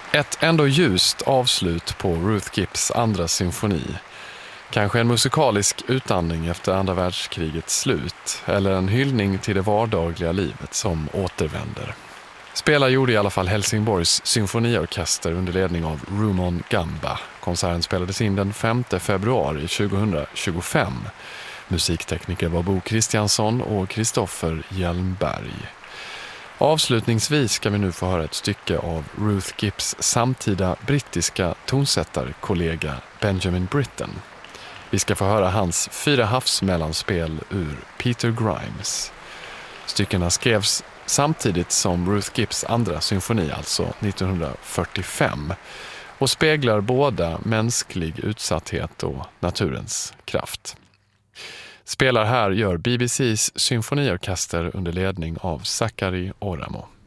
Ett ändå ljust avslut på Ruth Gibbs andra symfoni. Kanske en musikalisk utandning efter andra världskrigets slut eller en hyllning till det vardagliga livet som återvänder. Spelare gjorde i alla fall Helsingborgs symfoniorkester under ledning av Rumon Gamba. Konserten spelades in den 5 februari 2025. Musiktekniker var Bo Kristiansson och Kristoffer Hjelmberg. Avslutningsvis ska vi nu få höra ett stycke av Ruth Gibbs samtida brittiska tonsättarkollega Benjamin Britten. Vi ska få höra hans 4 havsmellanspel ur Peter Grimes. Styckena skrevs samtidigt som Ruth Gibbs andra symfoni, alltså 1945, och speglar båda mänsklig utsatthet och naturens kraft. Spelar här gör BBCs symfoniorkester under ledning av Sakari Oramo.